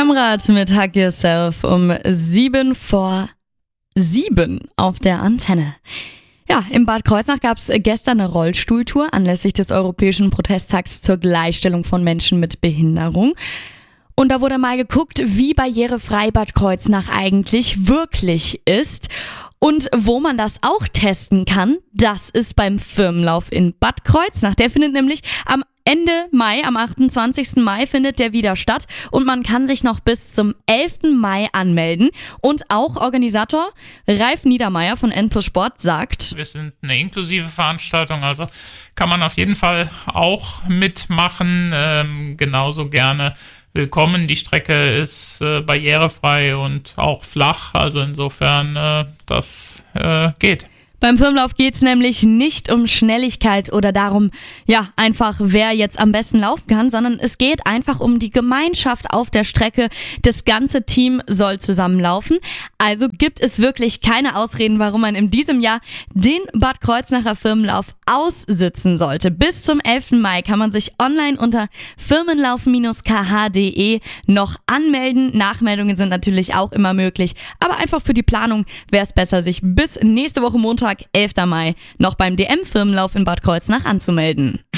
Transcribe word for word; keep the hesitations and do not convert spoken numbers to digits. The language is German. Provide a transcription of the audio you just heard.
Hemrat mit Hug Yourself um sieben vor sieben auf der Antenne. Ja, im Bad Kreuznach gab es gestern eine Rollstuhltour anlässlich des Europäischen Protesttags zur Gleichstellung von Menschen mit Behinderung. Und da wurde mal geguckt, wie barrierefrei Bad Kreuznach eigentlich wirklich ist. Und wo man das auch testen kann, das ist beim Firmenlauf in Bad Kreuznach. Der findet nämlich am Ende Mai, am achtundzwanzigsten Mai findet der wieder statt und man kann sich noch bis zum elften Mai anmelden. Und auch Organisator Ralf Niedermeyer von N plus Sport sagt: Wir sind eine inklusive Veranstaltung, also kann man auf jeden Fall auch mitmachen, ähm, genauso gerne willkommen. Die Strecke ist äh, barrierefrei und auch flach, also insofern äh, das äh, geht. Beim Firmenlauf geht's nämlich nicht um Schnelligkeit oder darum, ja, einfach wer jetzt am besten laufen kann, sondern es geht einfach um die Gemeinschaft auf der Strecke. Das ganze Team soll zusammenlaufen. Also gibt es wirklich keine Ausreden, warum man in diesem Jahr den Bad Kreuznacher Firmenlauf aussitzen sollte. Bis zum elften Mai kann man sich online unter firmenlauf Bindestrich k h punkt d e noch anmelden. Nachmeldungen sind natürlich auch immer möglich, aber einfach für die Planung wäre es besser, sich bis nächste Woche Montag, elften Mai, noch beim D M-Firmenlauf in Bad Kreuznach anzumelden.